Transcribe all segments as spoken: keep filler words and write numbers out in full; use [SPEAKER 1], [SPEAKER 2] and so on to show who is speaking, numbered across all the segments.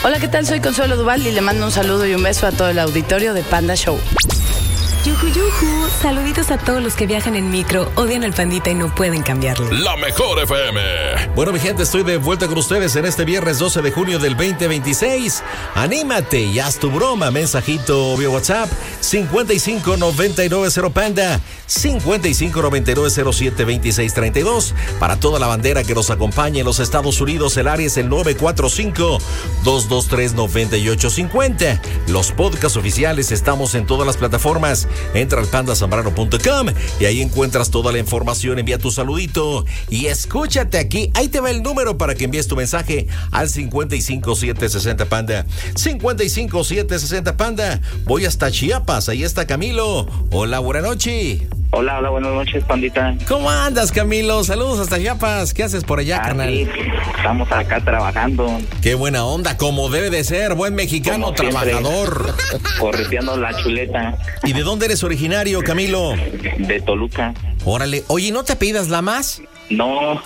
[SPEAKER 1] Hola, ¿qué tal? Soy Consuelo Duval y le mando un saludo y un beso a todo el auditorio de Panda Show.
[SPEAKER 2] Yuju, yuju. Saluditos a todos los que viajan en micro, odian al Pandita y no pueden cambiarle.
[SPEAKER 3] La mejor F M. Bueno, mi gente, estoy de vuelta con ustedes en este viernes doce de junio del veinte veintiséis. Anímate y haz tu broma. Mensajito vía WhatsApp cincuenta y cinco noventa y nueve cero Panda, cincuenta y cinco noventa y nueve cero siete veintiséis treinta y dos. Para toda la bandera que nos acompaña en los Estados Unidos, el área es el nueve cuatro cinco, dos dos tres, nueve ocho cinco cero. Los podcasts oficiales estamos en todas las plataformas. Entra al panda zambrano punto com y ahí encuentras toda la información. Envía tu saludito y escúchate aquí. Ahí te va el número para que envíes tu mensaje al cincuenta y cinco siete sesenta Panda. cincuenta y cinco siete sesenta Panda. Voy hasta Chiapas. Ahí está Camilo. Hola, buenas noches.
[SPEAKER 4] Hola, hola, buenas noches, Pandita.
[SPEAKER 3] ¿Cómo andas, Camilo? Saludos hasta Chiapas. ¿Qué haces por allá,
[SPEAKER 4] ah,
[SPEAKER 3] carnal?
[SPEAKER 4] Sí, estamos acá trabajando.
[SPEAKER 3] Qué buena onda, como debe de ser. Buen mexicano
[SPEAKER 4] Como siempre,
[SPEAKER 3] trabajador.
[SPEAKER 4] Correteando la chuleta.
[SPEAKER 3] ¿Y de dónde eres originario, Camilo?
[SPEAKER 4] De Toluca.
[SPEAKER 3] Órale. Oye, ¿no te apellidas Lamas?
[SPEAKER 4] No.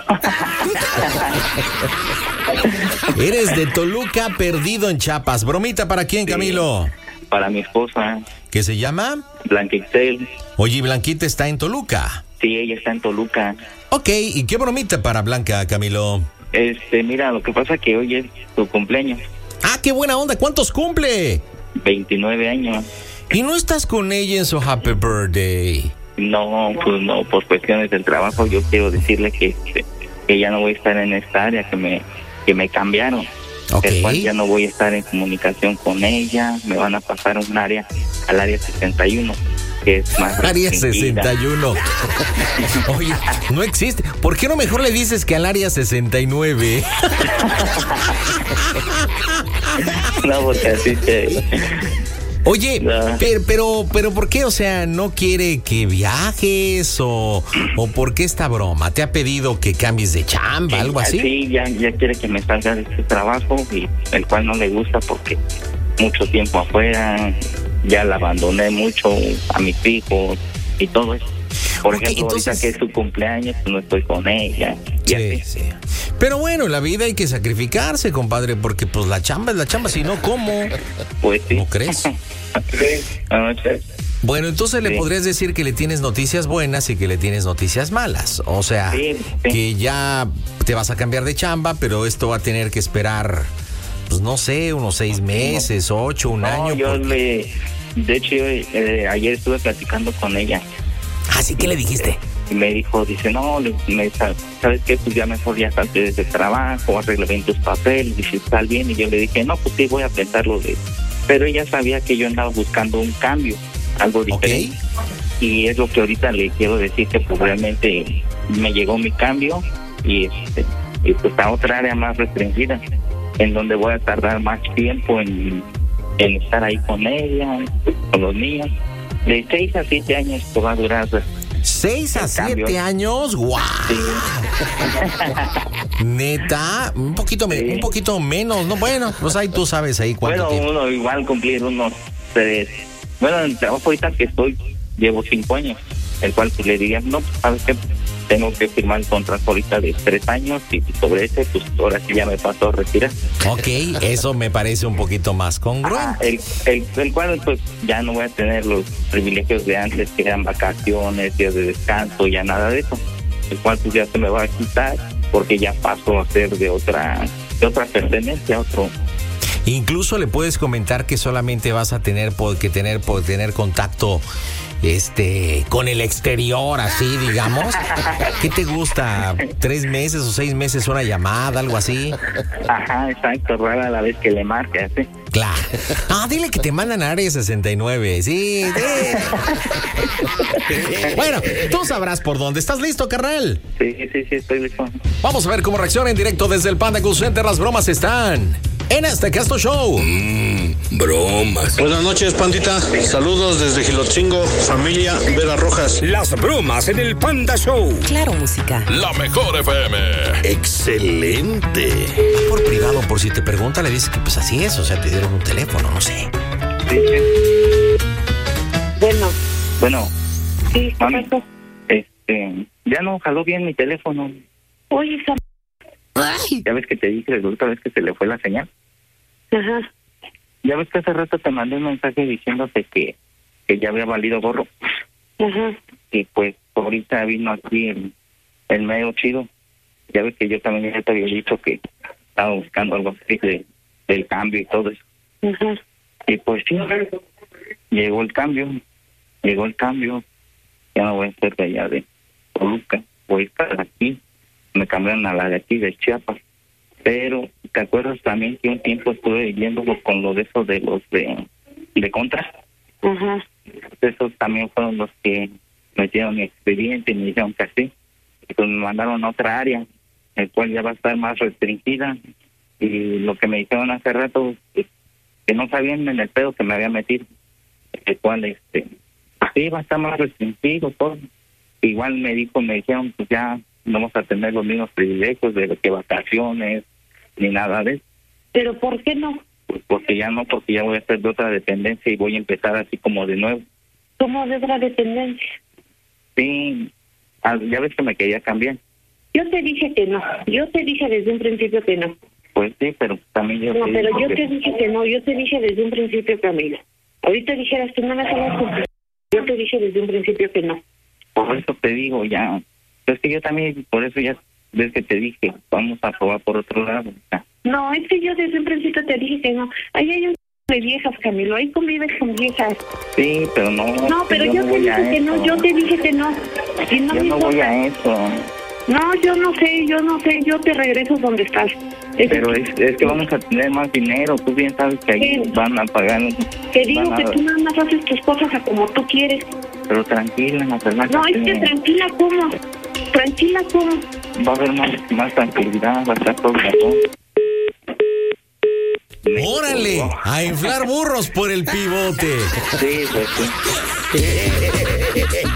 [SPEAKER 3] Eres de Toluca, perdido en Chiapas. ¿Bromita para quién, Camilo?
[SPEAKER 4] Sí, para mi esposa.
[SPEAKER 3] ¿Qué se llama?
[SPEAKER 4] Blanca Ixel.
[SPEAKER 3] Oye, Blanquita está en Toluca.
[SPEAKER 4] Sí, ella está en Toluca.
[SPEAKER 3] Ok, ¿y qué bromita para Blanca, Camilo?
[SPEAKER 4] Este, mira, lo que pasa es que hoy es su cumpleaños.
[SPEAKER 3] Ah, qué buena onda. ¿Cuántos cumple?
[SPEAKER 4] veintinueve años.
[SPEAKER 3] ¿Y no estás con ella en su happy birthday?
[SPEAKER 4] No, pues no, por cuestiones del trabajo yo quiero decirle que, que ya no voy a estar en esta área, que me, que me cambiaron.
[SPEAKER 3] Okay.
[SPEAKER 4] El cual ya no voy a estar en comunicación con ella, me van a pasar a un área, al área sesenta y uno, que es más
[SPEAKER 3] área sesenta y uno. Oye, no existe. ¿Por qué no mejor le dices que al área sesenta y nueve?
[SPEAKER 4] No, porque así se...
[SPEAKER 3] Oye,
[SPEAKER 4] no.
[SPEAKER 3] pero, pero, pero ¿por qué? O sea, ¿no quiere que viajes o, o por qué esta broma? ¿Te ha pedido que cambies de chamba, algo así?
[SPEAKER 4] Sí, ya, ya quiere que me salga de este trabajo, y el cual no le gusta porque mucho tiempo afuera, ya la abandoné mucho a mis hijos y todo eso. Por
[SPEAKER 3] okay,
[SPEAKER 4] ejemplo,
[SPEAKER 3] entonces...
[SPEAKER 4] ahorita que es su cumpleaños, pues no estoy con ella.
[SPEAKER 3] Sí, así. sí. Pero bueno, en la vida hay que sacrificarse, compadre, porque pues la chamba es la chamba, si no, ¿cómo?
[SPEAKER 4] Pues sí.
[SPEAKER 3] ¿No crees?
[SPEAKER 4] Sí. Anoche.
[SPEAKER 3] Bueno, entonces
[SPEAKER 4] sí.
[SPEAKER 3] le podrías decir que le tienes noticias buenas y que le tienes noticias malas. O sea,
[SPEAKER 4] sí, sí.
[SPEAKER 3] que ya te vas a cambiar de chamba, pero esto va a tener que esperar, pues no sé, unos seis meses, ocho, un
[SPEAKER 4] no,
[SPEAKER 3] año.
[SPEAKER 4] Yo
[SPEAKER 3] porque...
[SPEAKER 4] le, de hecho, eh, ayer estuve platicando con ella.
[SPEAKER 3] Ah, ¿sí? ¿Qué le dijiste?
[SPEAKER 4] Y me dijo, dice, no, me, ¿sabes qué? Pues ya mejor ya salte desde el trabajo, arregla bien tus papeles, dice, ¿está bien? Y yo le dije, no, pues sí, voy a pensarlo de... Pero ella sabía que yo andaba buscando un cambio, algo diferente. Okay. Y es lo que ahorita le quiero decir, que pues realmente me llegó mi cambio y, este, y pues a otra área más restringida, en donde voy a tardar más tiempo en, en estar ahí con ella, con los niños. De seis a siete años pues va a durar.
[SPEAKER 3] ¿Seis a siete años? ¡Guau!
[SPEAKER 4] Sí.
[SPEAKER 3] Neta, un poquito, me, sí. un poquito menos, ¿no? Bueno, pues ahí tú sabes ahí cuánto
[SPEAKER 4] bueno,
[SPEAKER 3] tiempo.
[SPEAKER 4] Uno igual cumplir unos tres. Bueno, en el trabajo ahorita que estoy, llevo cinco años, el cual pues, le diría, no, pues, ¿sabes qué? Tengo que firmar el contrato ahorita de tres años y sobre ese, pues ahora sí ya me paso a retirar.
[SPEAKER 3] Ok, eso me parece un poquito más congruente.
[SPEAKER 4] Ah, el, el, el cual pues ya no voy a tener los privilegios de antes, que eran vacaciones, días de descanso, ya nada de eso. El cual pues ya se me va a quitar porque ya paso a ser de otra, de otra pertenencia, otro.
[SPEAKER 3] Incluso le puedes comentar que solamente vas a tener que tener, por tener contacto este con el exterior, así digamos. ¿Qué te gusta? ¿Tres meses o seis meses una llamada, algo así?
[SPEAKER 4] Ajá, exacto, rara la vez que le marque, ¿sí?
[SPEAKER 3] Claro. Ah, dile que te mandan a área sesenta y nueve, sí, sí. Bueno, tú sabrás por dónde. ¿Estás listo, carnal?
[SPEAKER 4] Sí, sí, sí, estoy listo.
[SPEAKER 3] Vamos a ver cómo reacciona en directo desde el Panda Cool Center. Las bromas están en este Casto Show.
[SPEAKER 5] Mmm, bromas.
[SPEAKER 6] Buenas noches, Pandita. Saludos desde Gilotzingo, familia Vera Rojas.
[SPEAKER 5] Las bromas en el Panda Show.
[SPEAKER 2] Claro, música.
[SPEAKER 3] La mejor F M.
[SPEAKER 5] Excelente.
[SPEAKER 3] Por privado, por si te pregunta, le dices que pues así es, o sea, te dieron un teléfono, no sé.
[SPEAKER 4] Sí, sí.
[SPEAKER 7] Bueno.
[SPEAKER 4] Bueno.
[SPEAKER 7] Sí, ¿qué
[SPEAKER 4] mami,
[SPEAKER 7] pasó?
[SPEAKER 4] Este, ya no jaló bien mi teléfono.
[SPEAKER 7] Oye, esa...
[SPEAKER 4] ¿Ya ves que te dije la última vez que se le fue la señal?
[SPEAKER 7] Ajá.
[SPEAKER 4] Ya ves que hace rato te mandé un mensaje diciéndote que, que ya había valido gorro.
[SPEAKER 7] Ajá.
[SPEAKER 4] Y pues ahorita vino aquí el, el medio chido. Ya ves que yo también ya te había dicho que estaba buscando algo así de, del cambio y todo eso.
[SPEAKER 7] Ajá.
[SPEAKER 4] Y pues sí, llegó el cambio, llegó el cambio. Ya no voy a ser de allá de Toluca, voy a estar aquí. Me cambiaron a la de aquí de Chiapas. Pero, ¿te acuerdas también que un tiempo estuve viviendo con lo de esos de los de, de Contra?
[SPEAKER 7] Ajá.
[SPEAKER 4] Esos también fueron los que metieron mi expediente y me dijeron que así. Y pues me mandaron a otra área, el cual ya va a estar más restringida. Y lo que me dijeron hace rato, que no sabían en el pedo que me había metido, el cual, este, sí, va a estar más restringido todo. Igual me dijo, me dijeron, pues ya no vamos a tener los mismos privilegios de que vacaciones, ni nada de eso.
[SPEAKER 7] ¿Pero por qué no?
[SPEAKER 4] Pues porque ya no, porque ya voy a ser de otra dependencia y voy a empezar así como de nuevo.
[SPEAKER 7] ¿Cómo de otra dependencia?
[SPEAKER 4] Sí, ya ves que me quería cambiar.
[SPEAKER 7] Yo te dije que no, yo te dije desde un principio que no.
[SPEAKER 4] Pues sí, pero también yo...
[SPEAKER 7] No,
[SPEAKER 4] te
[SPEAKER 7] pero yo
[SPEAKER 4] que...
[SPEAKER 7] te dije que no, yo te dije desde un principio, Camila. Ahorita dijeras que no me hagas cumplir. Yo te dije desde un principio que no.
[SPEAKER 4] Por eso te digo, ya... Es que yo también, por eso ya ves que te dije, vamos a probar por otro lado. Ya.
[SPEAKER 7] No, es que yo desde un principio te dije que no. Ahí hay un de viejas, Camilo, ahí convives con viejas.
[SPEAKER 4] Sí, pero no...
[SPEAKER 7] No, pero yo,
[SPEAKER 4] yo
[SPEAKER 7] no
[SPEAKER 4] te dije
[SPEAKER 7] que
[SPEAKER 4] eso.
[SPEAKER 7] no, yo te dije que no. Y no
[SPEAKER 4] yo
[SPEAKER 7] me
[SPEAKER 4] no voy
[SPEAKER 7] importa.
[SPEAKER 4] a eso.
[SPEAKER 7] No, yo no sé, yo no sé, yo te regreso donde estás. Es
[SPEAKER 4] Pero es, es que vamos a tener más dinero, tú bien sabes que ahí
[SPEAKER 7] Sí.
[SPEAKER 4] van a pagar...
[SPEAKER 7] Te digo
[SPEAKER 4] van a-
[SPEAKER 7] que tú nada más haces tus cosas a como tú quieres.
[SPEAKER 4] Pero tranquila, no,
[SPEAKER 7] No, es que tranquila, ¿cómo? Tranquila, ¿cómo?
[SPEAKER 4] va a haber más, más tranquilidad, va a estar todo mejor.
[SPEAKER 3] ¡Órale! A inflar burros por el pivote.
[SPEAKER 4] Sí, pues sí.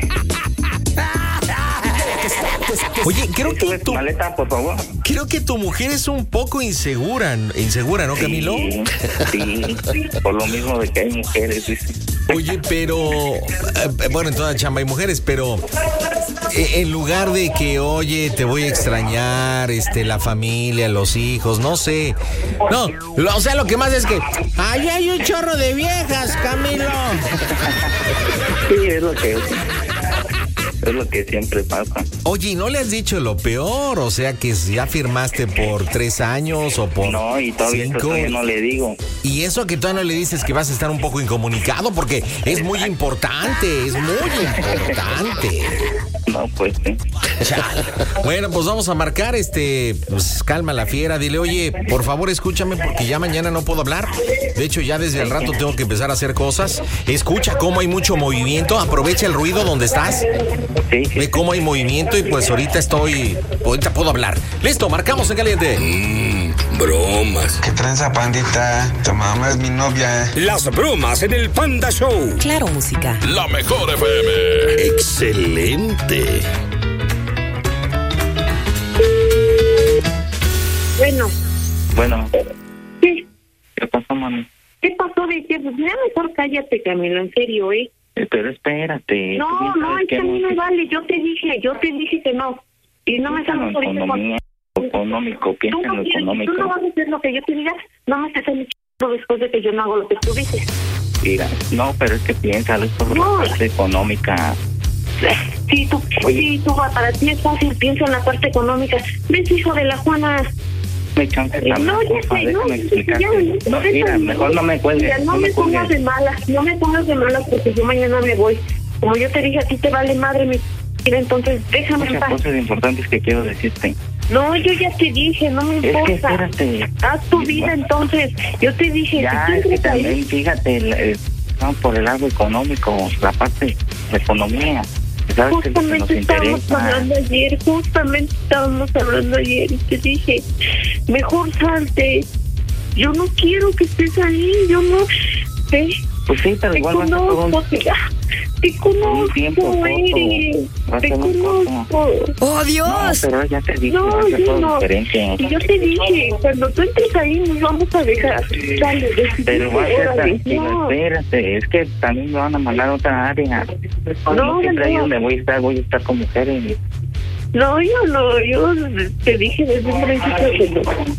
[SPEAKER 3] Oye, creo que
[SPEAKER 4] Sube tu
[SPEAKER 3] tu,
[SPEAKER 4] maleta, por favor.
[SPEAKER 3] creo que tu mujer es un poco insegura, insegura, ¿no, Camilo?
[SPEAKER 4] Sí, sí, por lo mismo de que hay mujeres, dice.
[SPEAKER 3] Oye, pero eh, bueno, en toda chamba hay mujeres, pero eh, en lugar de que, oye, te voy a extrañar, este, la familia, los hijos, no sé. No, lo- o sea, lo que más es que ahí hay un chorro de viejas, Camilo.
[SPEAKER 4] Sí, es lo que es lo que siempre pasa.
[SPEAKER 3] Oye, ¿y no le has dicho lo peor? O sea, que ya firmaste por tres años o por
[SPEAKER 4] No, y todavía, eso
[SPEAKER 3] cinco.
[SPEAKER 4] todavía no le digo.
[SPEAKER 3] Y eso que todavía no le dices que vas a estar un poco incomunicado porque es muy importante, es muy importante.
[SPEAKER 4] No, pues sí.
[SPEAKER 3] Chale. Bueno, pues vamos a marcar, este, pues calma la fiera, dile, oye, por favor escúchame porque ya mañana no puedo hablar. De hecho, ya desde el rato tengo que empezar a hacer cosas. Escucha cómo hay mucho movimiento, aprovecha el ruido donde estás.
[SPEAKER 4] Sí, sí.
[SPEAKER 3] Ve cómo hay movimiento y pues ahorita estoy, ahorita puedo hablar. Listo, marcamos en caliente.
[SPEAKER 5] Mmm, bromas.
[SPEAKER 8] ¿Qué tranza, pandita? Tu mamá es mi novia.
[SPEAKER 5] Las bromas en el Panda Show.
[SPEAKER 2] Claro, música.
[SPEAKER 3] La mejor F M.
[SPEAKER 5] Excelente.
[SPEAKER 7] Bueno,
[SPEAKER 4] Bueno,
[SPEAKER 7] ¿qué?
[SPEAKER 4] ¿qué pasó, mami?
[SPEAKER 7] ¿Qué pasó de qué? Pues ya mejor cállate, Camilo, en serio, ¿eh?
[SPEAKER 4] Eh, Pero espérate.
[SPEAKER 7] No,
[SPEAKER 4] tú bien
[SPEAKER 7] no,
[SPEAKER 4] sabes
[SPEAKER 7] es que a mí
[SPEAKER 4] hemos-
[SPEAKER 7] me vale, yo te dije, yo te dije que no. Y no me
[SPEAKER 4] Piensa en
[SPEAKER 7] salgas
[SPEAKER 4] lo
[SPEAKER 7] ahorita con...
[SPEAKER 4] economía, lo económico, piensa
[SPEAKER 7] Tú
[SPEAKER 4] en
[SPEAKER 7] no,
[SPEAKER 4] lo
[SPEAKER 7] quieres- tú no
[SPEAKER 4] económico.
[SPEAKER 7] vas a hacer lo que yo te diga, no me estés haciendo después de que yo no hago lo que tú dices.
[SPEAKER 4] Mira, no, pero es que piensa, es por
[SPEAKER 7] No.
[SPEAKER 4] la parte económica.
[SPEAKER 7] Si tú, si tú, para ti es fácil, piensa en la parte económica. ¿Ves, hijo de la Juana?
[SPEAKER 4] Me chances
[SPEAKER 7] Eh,
[SPEAKER 4] hablar,
[SPEAKER 7] no, ya
[SPEAKER 4] porfa,
[SPEAKER 7] sé, no,
[SPEAKER 4] déjame
[SPEAKER 7] ya,
[SPEAKER 4] explicarte.
[SPEAKER 7] ya,
[SPEAKER 4] No,
[SPEAKER 7] ya,
[SPEAKER 4] mira,
[SPEAKER 7] ya,
[SPEAKER 4] mejor no me cuelgues,
[SPEAKER 7] Mira, no
[SPEAKER 4] no
[SPEAKER 7] me
[SPEAKER 4] me
[SPEAKER 7] pongas de
[SPEAKER 4] cuelgues.
[SPEAKER 7] malas, no me pongas de malas porque yo mañana me voy. Como yo te dije, a ti te vale madre mi... Mira, entonces déjame en
[SPEAKER 4] Muchas
[SPEAKER 7] paz.
[SPEAKER 4] cosas importantes que quiero decirte.
[SPEAKER 7] No, yo ya te dije, no me
[SPEAKER 4] Es que
[SPEAKER 7] importa.
[SPEAKER 4] espérate.
[SPEAKER 7] Haz tu vida entonces. Yo te dije,
[SPEAKER 4] Ya,
[SPEAKER 7] si
[SPEAKER 4] es
[SPEAKER 7] tú
[SPEAKER 4] que
[SPEAKER 7] entras ahí,
[SPEAKER 4] también, fíjate, el- el- no, por el lado económico, la parte de economía. ¿Sabes qué es lo que nos
[SPEAKER 7] justamente estábamos
[SPEAKER 4] interesa?
[SPEAKER 7] hablando ayer, justamente estábamos hablando ayer y te dije, mejor salte. Yo no quiero que estés ahí, yo no... ¿Ve?
[SPEAKER 4] Pues sí, pero
[SPEAKER 7] Te
[SPEAKER 4] igual va a ser todo un...
[SPEAKER 7] conozco, te, ah, te conozco,
[SPEAKER 4] tiempo corto.
[SPEAKER 7] Eres,
[SPEAKER 4] Va a
[SPEAKER 7] te
[SPEAKER 4] ser muy
[SPEAKER 7] conozco.
[SPEAKER 2] ¡Oh,
[SPEAKER 4] No,
[SPEAKER 2] Dios!
[SPEAKER 4] pero ya te dije, va
[SPEAKER 7] No,
[SPEAKER 4] a ser
[SPEAKER 7] yo
[SPEAKER 4] todo
[SPEAKER 7] no.
[SPEAKER 4] diferente.
[SPEAKER 7] Y yo te dije, cuando tú entres ahí nos vamos a dejar. Dale, decidiste,
[SPEAKER 4] Pero va a ser
[SPEAKER 7] órale.
[SPEAKER 4] tranquilo,
[SPEAKER 7] No,
[SPEAKER 4] espérate, es que también me van a mandar a otra área.
[SPEAKER 7] No,
[SPEAKER 4] No, siempre ahí
[SPEAKER 7] no.
[SPEAKER 4] donde voy a estar, voy a estar con mujeres.
[SPEAKER 7] no, yo no, yo te dije desde un principio que no.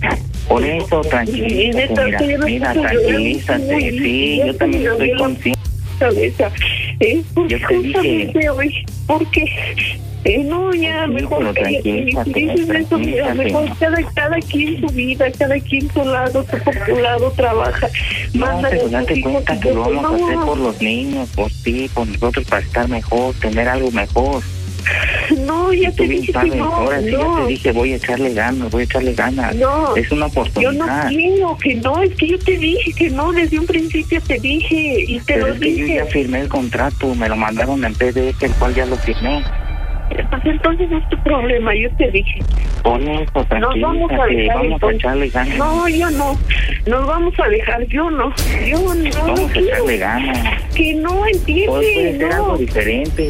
[SPEAKER 4] Por eso, tranquilízate, mira, mira, tranquilízate, sí, yo también estoy consciente.
[SPEAKER 7] Cabeza, eh,
[SPEAKER 4] Yo te dije...
[SPEAKER 7] hoy, porque eh, no, ya,
[SPEAKER 4] sí,
[SPEAKER 7] mejor
[SPEAKER 4] que
[SPEAKER 7] dices eso, mira, mejor cada, cada quien su vida, cada quien su lado, tú por tu lado trabaja.
[SPEAKER 4] No, pero date cuenta que lo vamos a hacer por los niños, por ti, por nosotros, para estar mejor, tener algo mejor.
[SPEAKER 7] No, ya te dije que no,
[SPEAKER 4] ahora sí
[SPEAKER 7] no.
[SPEAKER 4] ya te dije, voy a echarle ganas, voy a echarle ganas.
[SPEAKER 7] No,
[SPEAKER 4] es una oportunidad.
[SPEAKER 7] Yo no quiero que no, es que yo te dije que no, desde un principio te dije y te
[SPEAKER 4] pero
[SPEAKER 7] lo
[SPEAKER 4] es que
[SPEAKER 7] dije.
[SPEAKER 4] yo ya firmé el contrato, me lo mandaron en P D F, el cual ya lo firmé.
[SPEAKER 7] Pues entonces no es tu problema, yo te dije.
[SPEAKER 4] Por eso,
[SPEAKER 7] Nos vamos a dejar,
[SPEAKER 4] vamos
[SPEAKER 7] entonces.
[SPEAKER 4] a echarle ganas.
[SPEAKER 7] No, yo no. Nos vamos a dejar, yo no. Yo no,
[SPEAKER 4] vamos
[SPEAKER 7] no
[SPEAKER 4] a
[SPEAKER 7] quiero.
[SPEAKER 4] echarle ganas.
[SPEAKER 7] Que no entiende,
[SPEAKER 4] Pues puede ser
[SPEAKER 7] no.
[SPEAKER 4] algo diferente.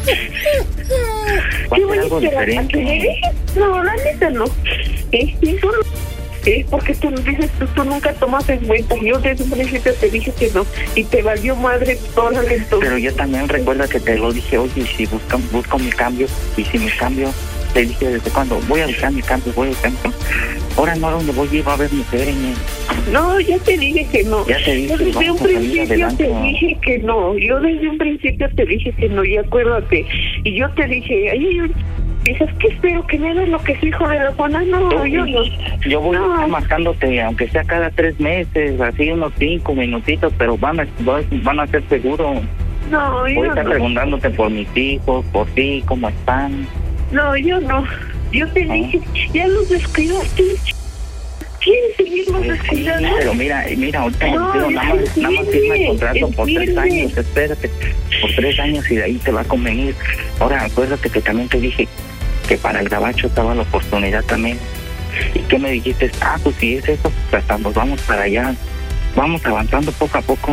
[SPEAKER 7] ¿Qué
[SPEAKER 4] Puede
[SPEAKER 7] voy
[SPEAKER 4] ser
[SPEAKER 7] a
[SPEAKER 4] algo
[SPEAKER 7] esperar? ¿A que me
[SPEAKER 4] diferente.
[SPEAKER 7] dejes? No, la neta no. ¿Eh? Eso no. ¿Eh? Porque tú dices, tú, tú nunca tomas en cuenta. Yo desde un principio te dije que no. Y te valió madre toda la entonces.
[SPEAKER 4] Pero yo también recuerda que te lo dije, oye, si busco, busco mi cambio, y si mi cambio, te dije desde cuando voy a buscar mi cambio, voy a buscar mi cambio. Ahora no, donde voy, iba a ver mujeres.
[SPEAKER 7] No, ya te dije que no.
[SPEAKER 4] Ya te dije,
[SPEAKER 7] yo desde
[SPEAKER 4] vamos
[SPEAKER 7] un
[SPEAKER 4] a salir
[SPEAKER 7] principio
[SPEAKER 4] adelante.
[SPEAKER 7] te dije que no. Yo desde un principio te dije que no, y acuérdate. Y yo te dije, ay, yo, dices que espero que me hagas lo que es hijo de la Juana. No, yo no.
[SPEAKER 4] Yo voy
[SPEAKER 7] no.
[SPEAKER 4] a estar marcándote, aunque sea cada tres meses, así unos cinco minutitos, pero van a, van a ser seguros.
[SPEAKER 7] No, yo
[SPEAKER 4] voy a estar
[SPEAKER 7] no.
[SPEAKER 4] preguntándote por mis hijos, por ti, cómo están.
[SPEAKER 7] No, yo no. Yo te
[SPEAKER 4] ¿No?
[SPEAKER 7] dije, ya los descuidaste. ¿Quieres seguirlos
[SPEAKER 4] Pues sí,
[SPEAKER 7] descuidando?
[SPEAKER 4] pero mira, mira, ahorita
[SPEAKER 7] No,
[SPEAKER 4] digo, nada más, nada más firma el contrato por tres
[SPEAKER 7] entiende.
[SPEAKER 4] años, espérate, por tres años y de ahí te va a convenir. Ahora, acuérdate que también te dije que para el gabacho estaba la oportunidad también. ¿Y qué me dijiste? Ah, pues si es eso, pues hasta nos vamos para allá. Vamos avanzando poco a poco.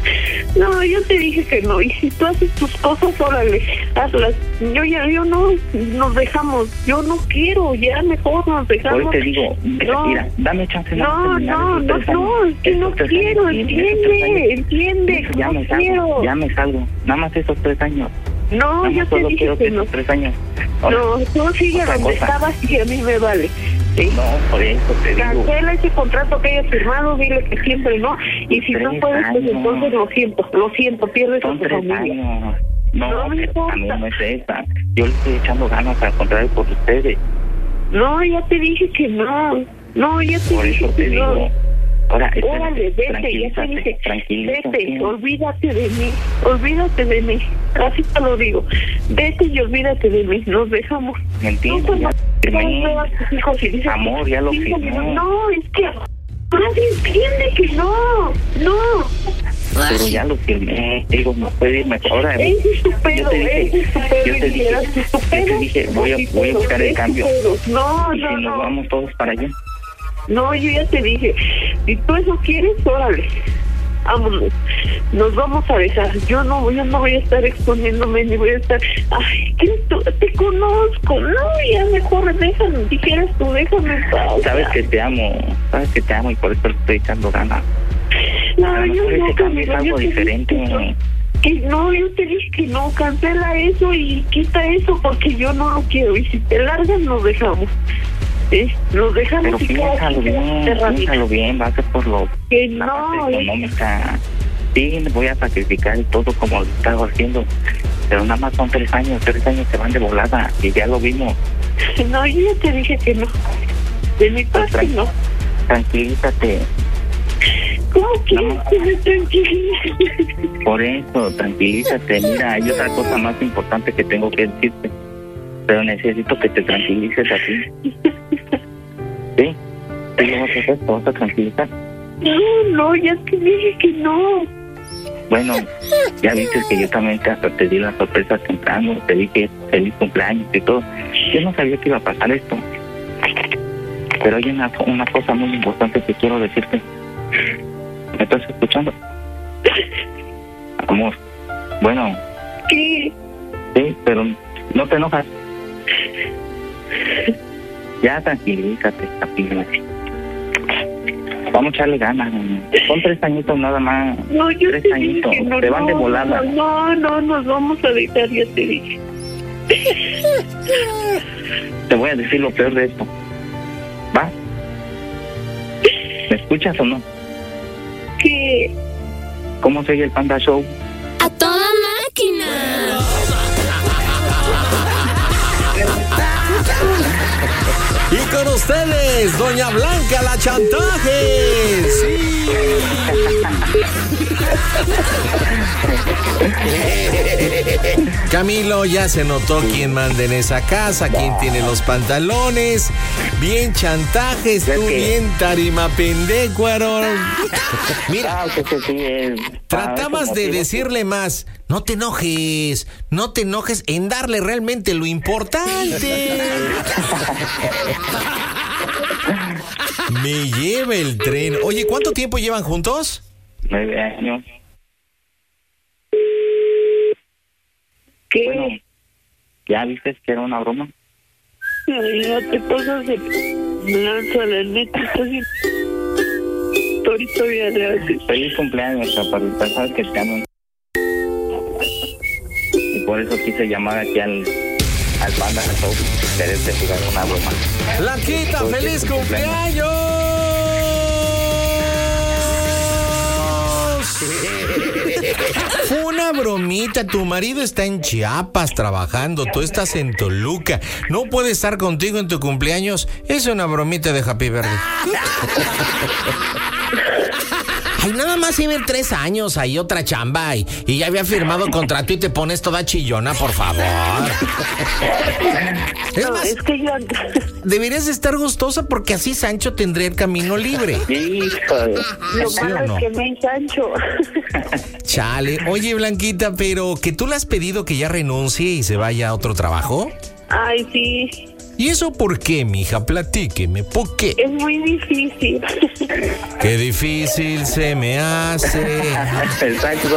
[SPEAKER 7] No, yo te dije que no. Y si tú haces tus cosas, órale, hazlas. Yo ya, yo no, nos dejamos. Yo no quiero, ya mejor nos dejamos.
[SPEAKER 4] Hoy te digo,
[SPEAKER 7] no.
[SPEAKER 4] mira, dame chance.
[SPEAKER 7] No, no, no, no, es que no quiero, entiende, entiende,
[SPEAKER 4] ya
[SPEAKER 7] no
[SPEAKER 4] me salgo,
[SPEAKER 7] quiero.
[SPEAKER 4] ya me salgo. Nada más esos tres años.
[SPEAKER 7] No,
[SPEAKER 4] Nada
[SPEAKER 7] yo
[SPEAKER 4] más
[SPEAKER 7] te
[SPEAKER 4] solo
[SPEAKER 7] dije
[SPEAKER 4] quiero
[SPEAKER 7] que
[SPEAKER 4] que
[SPEAKER 7] no.
[SPEAKER 4] esos tres años. Ahora,
[SPEAKER 7] No, tú sigue
[SPEAKER 4] otra
[SPEAKER 7] donde
[SPEAKER 4] cosa.
[SPEAKER 7] estabas y a mí me vale. Sí.
[SPEAKER 4] No, por eso te digo.
[SPEAKER 7] Cancela ese contrato que hayas firmado, dile que siempre no. Y si no
[SPEAKER 4] Tres
[SPEAKER 7] puedes, pues
[SPEAKER 4] años.
[SPEAKER 7] entonces lo siento, lo siento, pierdes a
[SPEAKER 4] Son
[SPEAKER 7] tu
[SPEAKER 4] tres
[SPEAKER 7] familia.
[SPEAKER 4] años. No,
[SPEAKER 7] No me
[SPEAKER 4] pero
[SPEAKER 7] importa.
[SPEAKER 4] también no es esa. Yo le estoy echando ganas al contrario por ustedes.
[SPEAKER 7] No, ya te dije que no. No, ya te
[SPEAKER 4] Por
[SPEAKER 7] dije
[SPEAKER 4] eso
[SPEAKER 7] que
[SPEAKER 4] te
[SPEAKER 7] no.
[SPEAKER 4] digo. Ahora,
[SPEAKER 7] Órale, vete, ya te
[SPEAKER 4] tranquilízate,
[SPEAKER 7] dije.
[SPEAKER 4] tranquilízate.
[SPEAKER 7] Vete, olvídate de mí. Olvídate de mí. Así te lo digo. Vete y olvídate de mí. Nos dejamos.
[SPEAKER 4] ¿Me entiendes?
[SPEAKER 7] No,
[SPEAKER 4] Ya firmé.
[SPEAKER 7] no, a tus hijos y dices,
[SPEAKER 4] Amor, ya lo
[SPEAKER 7] sí,
[SPEAKER 4] firmé.
[SPEAKER 7] No, es que nadie entiende que no. No.
[SPEAKER 4] Pero ya lo firmé. Digo, no puede ir mejor. Ahora,
[SPEAKER 7] Ese es tu
[SPEAKER 4] yo
[SPEAKER 7] pedo,
[SPEAKER 4] te dije,
[SPEAKER 7] ese es tu pedo.
[SPEAKER 4] yo te dije,
[SPEAKER 7] Elvira, ese es tu
[SPEAKER 4] yo te
[SPEAKER 7] pedo.
[SPEAKER 4] dije, voy a,
[SPEAKER 7] Sí,
[SPEAKER 4] voy a
[SPEAKER 7] pero
[SPEAKER 4] buscar el
[SPEAKER 7] ese
[SPEAKER 4] cambio.
[SPEAKER 7] pedo. No,
[SPEAKER 4] Y
[SPEAKER 7] no,
[SPEAKER 4] si nos
[SPEAKER 7] no.
[SPEAKER 4] vamos todos para allá.
[SPEAKER 7] No, yo ya te dije, si tú eso quieres, órale, vámonos, nos vamos a dejar. Yo no, yo no voy a estar exponiéndome ni voy a estar, ay, ¿qué tú? Te conozco, no, ya mejor déjame, si quieres tú déjame en paz.
[SPEAKER 4] Sabes que te amo, sabes que te amo y por eso le estoy echando ganas.
[SPEAKER 7] No,
[SPEAKER 4] A lo
[SPEAKER 7] yo
[SPEAKER 4] mejor
[SPEAKER 7] no,
[SPEAKER 4] ese cambio es
[SPEAKER 7] Camilo,
[SPEAKER 4] algo
[SPEAKER 7] yo te dije
[SPEAKER 4] diferente.
[SPEAKER 7] que no. Que no, yo te dije que no, cancela eso y quita eso porque yo no lo quiero. Y si te largas, nos dejamos. ¿Eh? Nos dejamos
[SPEAKER 4] Pero
[SPEAKER 7] y cada
[SPEAKER 4] piénsalo
[SPEAKER 7] quien
[SPEAKER 4] bien,
[SPEAKER 7] se ramita.
[SPEAKER 4] piénsalo bien, va a ser por lo
[SPEAKER 7] Que
[SPEAKER 4] la
[SPEAKER 7] no,
[SPEAKER 4] parte económica. Sí, voy a sacrificar y todo como lo estaba haciendo, pero nada más son tres años, tres años se van de volada y ya lo vimos.
[SPEAKER 7] no, yo ya te dije que no. De mi parte
[SPEAKER 4] Tran-
[SPEAKER 7] no.
[SPEAKER 4] Tranquilízate,
[SPEAKER 7] ¿Cómo quieres que me tranquilice?
[SPEAKER 4] por eso, tranquilízate. Mira, hay otra cosa más importante que tengo que decirte, pero necesito que te tranquilices a ti. ¿Sí? ¿Tú lo vas a hacer? ¿Te vas a tranquilizar?
[SPEAKER 7] No, no, ya te dije que no.
[SPEAKER 4] Bueno, ya viste que yo también te, hasta te di la sorpresa temprano, te dije feliz cumpleaños y todo. Yo no sabía que iba a pasar esto. Pero hay una, una cosa muy importante que quiero decirte. ¿Me estás escuchando? Amor, bueno,
[SPEAKER 7] ¿Qué?
[SPEAKER 4] sí, pero no te enojas. Ya tranquilízate, tranquilízate. Vamos a echarle ganas. Son tres añitos nada más.
[SPEAKER 7] No, yo
[SPEAKER 4] tres
[SPEAKER 7] te dije
[SPEAKER 4] añitos.
[SPEAKER 7] que no.
[SPEAKER 4] Te van
[SPEAKER 7] no,
[SPEAKER 4] de volada.
[SPEAKER 7] No, no, nos vamos a dejar, ya te dije.
[SPEAKER 4] Te voy a decir lo peor de esto. ¿Va? ¿Me escuchas o no?
[SPEAKER 7] ¿Qué?
[SPEAKER 4] ¿Cómo se oye el Panda Show?
[SPEAKER 9] ¡A toda máquina!
[SPEAKER 3] Y con ustedes, Doña Blanca la Chantaje. Sí. Camilo, ya se notó quién manda en esa casa, quién tiene los pantalones. Bien chantajes, tú bien tarima pendecuaro. Mira, tratabas de decirle más. No te enojes, no te enojes en darle realmente lo importante. Me lleva el tren. Oye, ¿cuánto tiempo llevan juntos?
[SPEAKER 4] Nueve años.
[SPEAKER 7] ¿Qué?
[SPEAKER 4] Bueno, ¿ya viste que era una broma?
[SPEAKER 7] Ay, no te pasas de lanza, la neta. Estás bien... Ahorita voy a leer.
[SPEAKER 4] Feliz cumpleaños, chaparrita. Sabes que te amo. Y por eso quise llamar aquí al, al Panda Show. Querés de jugar una broma.
[SPEAKER 3] Blanquita, feliz cumpleaños. Fue una bromita, tu marido está en Chiapas trabajando, tú estás en Toluca, no puede estar contigo en tu cumpleaños, es una bromita de Happy Birthday. Ay, nada más iba a tres años, ahí otra chamba y, y ya había firmado contrato y te pones toda chillona, por favor. Es
[SPEAKER 7] No,
[SPEAKER 3] más,
[SPEAKER 7] es que yo...
[SPEAKER 3] deberías estar gustosa porque así Sancho tendría el camino libre.
[SPEAKER 4] Híjole.
[SPEAKER 7] Lo
[SPEAKER 3] ¿Sí
[SPEAKER 7] malo
[SPEAKER 3] o no?
[SPEAKER 7] es que me ensancho.
[SPEAKER 3] Chale, oye Blanquita, pero que tú le has pedido que ya renuncie y se vaya a otro trabajo.
[SPEAKER 7] Ay, sí.
[SPEAKER 3] ¿Y eso por qué, mija? Platíqueme, ¿por qué?
[SPEAKER 7] Es muy difícil.
[SPEAKER 3] Qué difícil se me hace.
[SPEAKER 4] Exacto.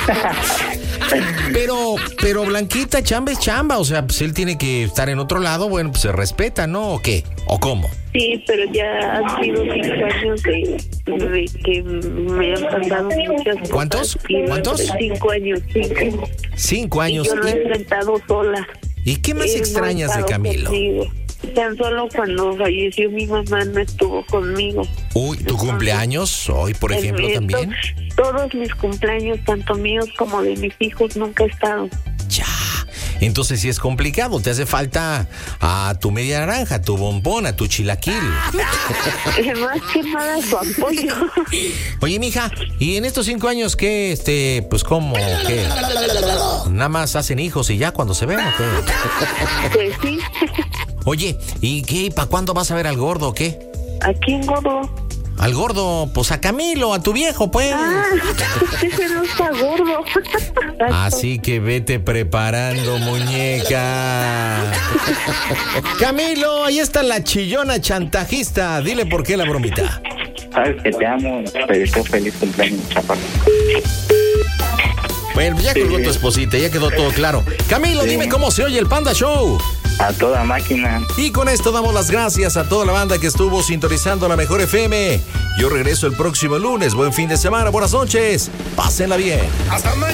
[SPEAKER 3] Pero, pero Blanquita, chamba es chamba, o sea, pues él tiene que estar en otro lado, bueno, pues se respeta, ¿no? ¿O qué? ¿O cómo?
[SPEAKER 7] Sí, pero ya han sido cinco años de, de que me han pasado muchas cosas.
[SPEAKER 3] ¿Cuántos?
[SPEAKER 7] Y
[SPEAKER 3] ¿Cuántos?
[SPEAKER 7] Cinco años, cinco.
[SPEAKER 3] Cinco años.
[SPEAKER 7] Y yo lo he
[SPEAKER 3] ¿Y,
[SPEAKER 7] enfrentado sola.
[SPEAKER 3] ¿y qué más
[SPEAKER 7] Él no
[SPEAKER 3] extrañas
[SPEAKER 7] ha
[SPEAKER 3] de
[SPEAKER 7] estado
[SPEAKER 3] Camilo?
[SPEAKER 7] conmigo. Tan solo cuando falleció mi mamá no estuvo conmigo.
[SPEAKER 3] Uy, ¿tu cumpleaños hoy, por
[SPEAKER 7] El
[SPEAKER 3] ejemplo,
[SPEAKER 7] mío,
[SPEAKER 3] también?
[SPEAKER 7] to- Todos mis cumpleaños, tanto míos como de mis hijos, nunca he estado.
[SPEAKER 3] Ya. Entonces sí es complicado, te hace falta a tu media naranja, a tu bombón, a tu chilaquil.
[SPEAKER 7] Más que nada su apoyo.
[SPEAKER 3] Oye, mija, ¿y en estos cinco años qué, este, pues cómo, qué? ¿Nada más hacen hijos y ya cuando se ven o qué?
[SPEAKER 7] Pues sí.
[SPEAKER 3] Oye, ¿y qué? ¿Para cuándo vas a ver al gordo o qué?
[SPEAKER 7] ¿A quién, gordo?
[SPEAKER 3] Al gordo, pues a Camilo, a tu viejo, pues.
[SPEAKER 7] Ah, ese no está gordo.
[SPEAKER 3] Así que vete preparando, muñeca. Camilo, ahí está la chillona chantajista. Dile por qué la bromita.
[SPEAKER 4] Sabes que te amo. Te deseo feliz cumpleaños, chaparro.
[SPEAKER 3] Bueno, ya colgó tu esposita, ya quedó todo claro. Camilo,
[SPEAKER 4] Sí.
[SPEAKER 3] dime cómo se oye el Panda Show.
[SPEAKER 4] A toda máquina.
[SPEAKER 3] Y con esto damos las gracias a toda la banda que estuvo sintonizando la Mejor F M. Yo regreso el próximo lunes. Buen fin de semana, buenas noches. Pásenla bien.
[SPEAKER 5] Hasta mañana.